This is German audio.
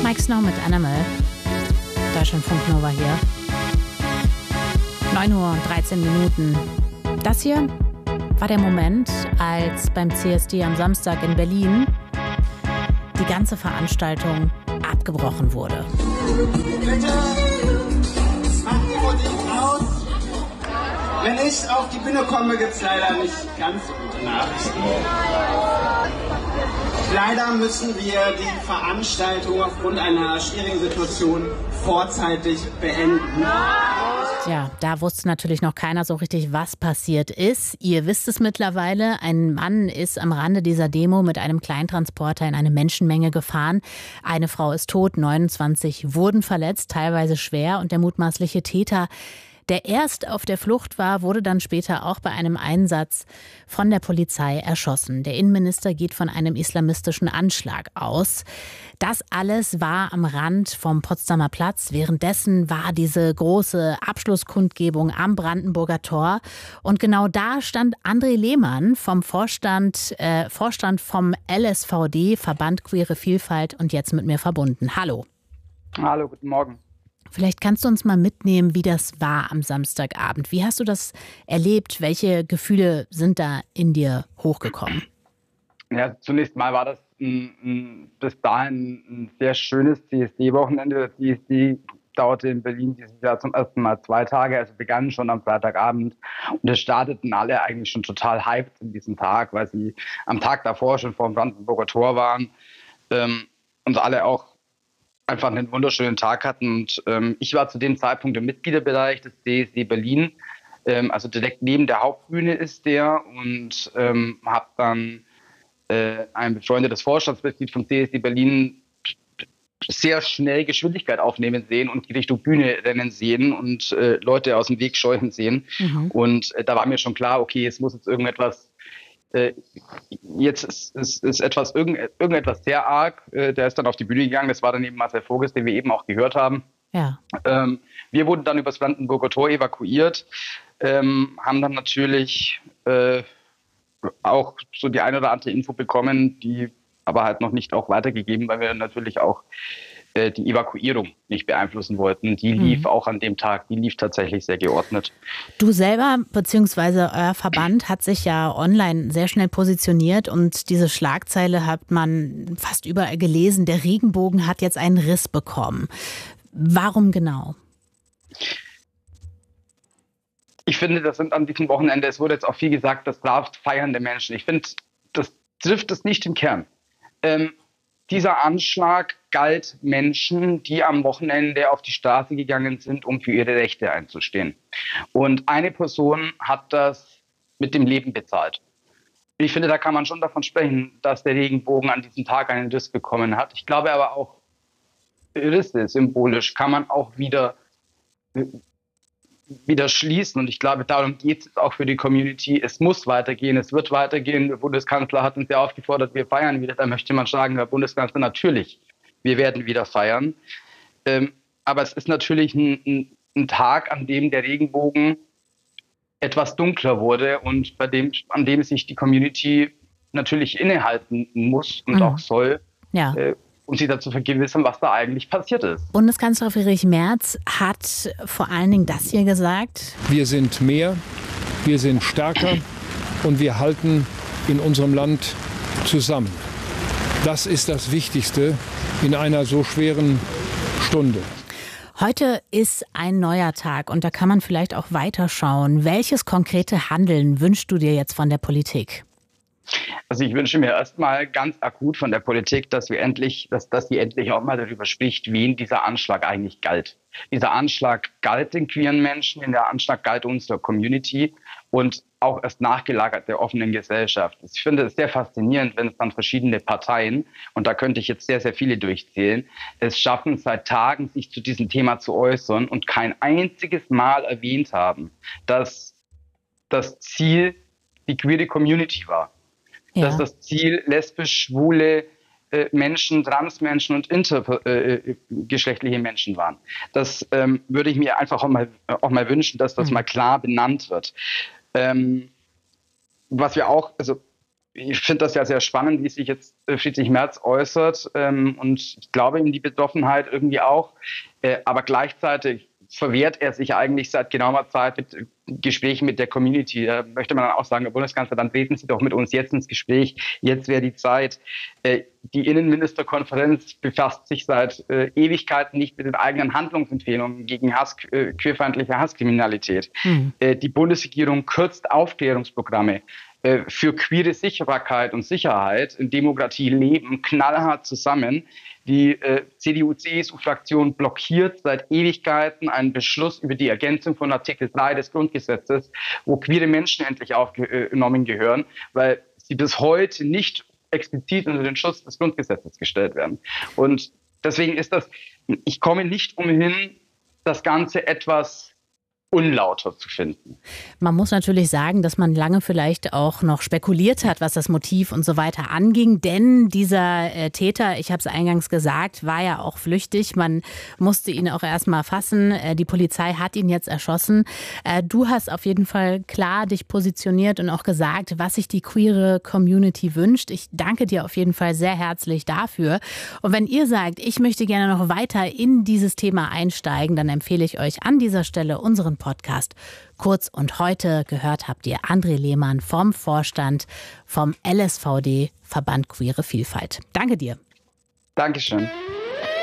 Mike Snow mit Animal. Deutschlandfunk Nova hier. 9 Uhr und 13 Minuten. Das hier war der Moment, als beim CSD am Samstag in Berlin die ganze Veranstaltung abgebrochen wurde. Bitte, macht die Musik aus. Wenn ich auf die Bühne komme, gibt es leider nicht ganz so gute Nachrichten. Leider müssen wir die Veranstaltung aufgrund einer schwierigen Situation vorzeitig beenden. Ja, da wusste natürlich noch keiner so richtig, was passiert ist. Ihr wisst es mittlerweile, ein Mann ist am Rande dieser Demo mit einem Kleintransporter in eine Menschenmenge gefahren. Eine Frau ist tot, 29 wurden verletzt, teilweise schwer. Und der mutmaßliche Täter, der erst auf der Flucht war, wurde dann später auch bei einem Einsatz von der Polizei erschossen. Der Innenminister geht von einem islamistischen Anschlag aus. Das alles war am Rand vom Potsdamer Platz. Währenddessen war diese große Abschlusskundgebung am Brandenburger Tor. Und genau da stand André Lehmann vom Vorstand vom LSVD, Verband Queere Vielfalt, und jetzt mit mir verbunden. Hallo. Hallo, guten Morgen. Vielleicht kannst du uns mal mitnehmen, wie das war am Samstagabend. Wie hast du das erlebt? Welche Gefühle sind da in dir hochgekommen? Ja, zunächst mal war das bis dahin ein sehr schönes CSD-Wochenende. Das CSD dauerte in Berlin dieses Jahr zum ersten Mal 2 Tage, also begann schon am Freitagabend. Und es starteten alle eigentlich schon total hyped in diesem Tag, weil sie am Tag davor schon vor dem Brandenburger Tor waren und alle auch einfach einen wunderschönen Tag hatten. Und ich war zu dem Zeitpunkt im Mitgliederbereich des CSD Berlin, also direkt neben der Hauptbühne ist der, und habe dann ein befreundetes Vorstandsmitglied vom CSD Berlin sehr schnell Geschwindigkeit aufnehmen sehen und Richtung Bühne rennen sehen und Leute aus dem Weg scheuchen sehen. Und da war mir schon klar, okay, es muss jetzt irgendetwas jetzt ist irgendetwas sehr arg. Der ist dann auf die Bühne gegangen. Das war dann eben Marcel Vogels, den wir eben auch gehört haben. Ja. Wir wurden dann übers Brandenburger Tor evakuiert, haben dann natürlich auch so die eine oder andere Info bekommen, die aber halt noch nicht auch weitergegeben, weil wir natürlich auch die Evakuierung nicht beeinflussen wollten. Die lief auch an dem Tag, die lief tatsächlich sehr geordnet. Du selber bzw. euer Verband hat sich ja online sehr schnell positioniert und diese Schlagzeile hat man fast überall gelesen, der Regenbogen hat jetzt einen Riss bekommen. Warum genau? Ich finde, das sind an diesem Wochenende, es wurde jetzt auch viel gesagt, das braucht feiernde Menschen. Ich finde, das trifft es nicht im Kern. Dieser Anschlag galt Menschen, die am Wochenende auf die Straße gegangen sind, um für ihre Rechte einzustehen. Und eine Person hat das mit dem Leben bezahlt. Ich finde, da kann man schon davon sprechen, dass der Regenbogen an diesem Tag einen Riss bekommen hat. Ich glaube aber auch, Risse symbolisch kann man auch wieder schließen. Und ich glaube, darum geht es auch für die Community. Es muss weitergehen, es wird weitergehen. Der Bundeskanzler hat uns ja aufgefordert, wir feiern wieder. Da möchte man sagen, Herr Bundeskanzler, natürlich, wir werden wieder feiern. Aber es ist natürlich ein Tag, an dem der Regenbogen etwas dunkler wurde und an dem sich die Community natürlich innehalten muss und auch soll. Ja. Um sich dazu vergewissern, was da eigentlich passiert ist. Bundeskanzler Friedrich Merz hat vor allen Dingen das hier gesagt. Wir sind mehr, wir sind stärker und wir halten in unserem Land zusammen. Das ist das Wichtigste in einer so schweren Stunde. Heute ist ein neuer Tag und da kann man vielleicht auch weiterschauen. Welches konkrete Handeln wünschst du dir jetzt von der Politik? Also ich wünsche mir erstmal ganz akut von der Politik, dass sie endlich auch mal darüber spricht, wen dieser Anschlag eigentlich galt. Dieser Anschlag galt den queeren Menschen, der Anschlag galt unserer Community und auch erst nachgelagert der offenen Gesellschaft. Ich finde es sehr faszinierend, wenn es dann verschiedene Parteien, und da könnte ich jetzt sehr, sehr viele durchzählen, es schaffen, seit Tagen sich zu diesem Thema zu äußern und kein einziges Mal erwähnt haben, dass das Ziel die queere Community war. Ja. Dass das Ziel lesbisch, schwule Menschen, Transmenschen und intergeschlechtliche Menschen waren. Das würde ich mir einfach auch mal wünschen, dass das mal klar benannt wird. Was wir auch, also ich finde das ja sehr spannend, wie sich jetzt Friedrich Merz äußert. Und ich glaube ihm die Betroffenheit irgendwie auch. Aber gleichzeitig verwehrt er sich eigentlich seit geraumer Zeit mit Gesprächen mit der Community. Da möchte man dann auch sagen, Herr Bundeskanzler, dann treten Sie doch mit uns jetzt ins Gespräch. Jetzt wäre die Zeit. Die Innenministerkonferenz befasst sich seit Ewigkeiten nicht mit den eigenen Handlungsempfehlungen gegen queerfeindliche Hasskriminalität. Die Bundesregierung kürzt Aufklärungsprogramme für queere Sichtbarkeit und Sicherheit in Demokratie leben knallhart zusammen. Die CDU-CSU-Fraktion blockiert seit Ewigkeiten einen Beschluss über die Ergänzung von Artikel 3 des Grundgesetzes, wo queere Menschen endlich aufgenommen gehören, weil sie bis heute nicht explizit unter den Schutz des Grundgesetzes gestellt werden. Und deswegen ich komme nicht umhin, das Ganze etwas unlauter zu finden. Man muss natürlich sagen, dass man lange vielleicht auch noch spekuliert hat, was das Motiv und so weiter anging, denn dieser Täter, ich habe es eingangs gesagt, war ja auch flüchtig. Man musste ihn auch erstmal fassen. Die Polizei hat ihn jetzt erschossen. Du hast auf jeden Fall klar dich positioniert und auch gesagt, was sich die queere Community wünscht. Ich danke dir auf jeden Fall sehr herzlich dafür. Und wenn ihr sagt, ich möchte gerne noch weiter in dieses Thema einsteigen, dann empfehle ich euch an dieser Stelle unseren Podcast Kurz und Heute. Gehört habt ihr André Lehmann vom Vorstand vom LSVD, Verband Queere Vielfalt. Danke dir. Dankeschön.